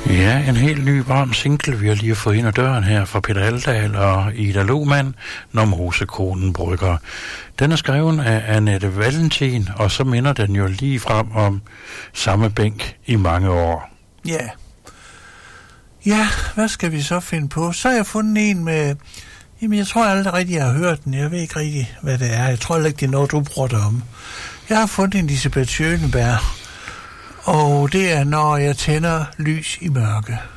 Ja, en helt ny varm single, vi har lige fået ind ad døren her fra Peter Haldal og Ida Lohmann, Når mosekonen brygger. Den er skrevet af Annette Valentin, og så minder den jo lige frem om samme bænk i mange år. Ja. Ja, hvad skal vi så finde på? Så har jeg fundet en med... Jamen, jeg tror aldrig rigtig, jeg har hørt den. Jeg ved ikke rigtig, hvad det er. Jeg tror ikke, det er noget, du bruger om. Jeg har fundet en Lisbeth Schøneberg, og det er, Når jeg tænder lys i mørke.